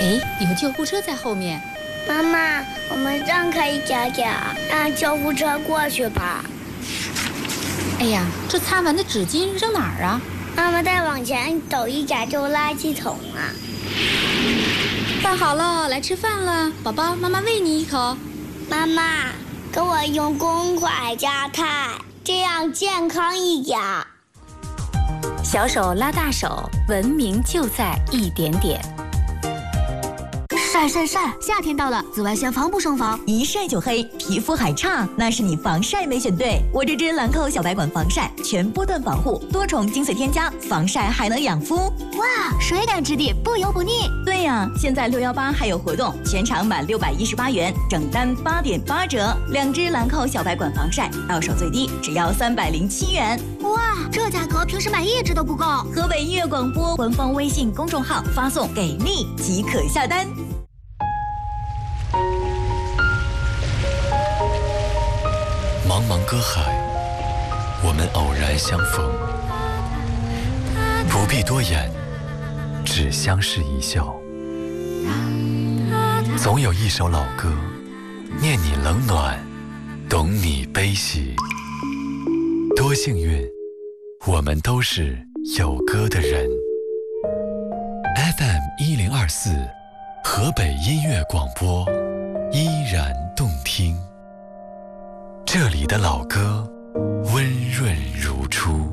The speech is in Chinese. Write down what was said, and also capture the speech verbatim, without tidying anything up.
哎，有救护车在后面。 妈妈，我们让开一点点，让救护车过去吧。 哎呀，这擦完的纸巾扔哪儿啊？ 妈妈再往前走一点就垃圾桶了。 饭好了，来吃饭了，宝宝，妈妈喂你一口。 妈妈，给我用公筷夹菜，这样健康一点。 小手拉大手，文明就在一点点。 晒晒晒！夏天到了，紫外线防不胜防， 一晒就黑，皮肤还差，那是你防晒没选对。我这支兰蔻小白管防晒，全波段防护，多重精粹添加，防晒还能养肤。 哇，水感质地，不油不腻。 对呀，现在六一八还有活动，全场满六百一十八元，整单八点八折。两支兰蔻小白管防晒，到手最低只要三百零七元。 哇，这价格平时买一支都不够。 河北音乐广播官方微信公众号发送“给力”即可下单。 茫茫歌海，我们偶然相逢，不必多言，只相视一笑。总有一首老歌，念你冷暖，懂你悲喜。多幸运，我们都是有歌的人。F M 一零二四，河北音乐广播，依然动听。这里的老歌温润如初。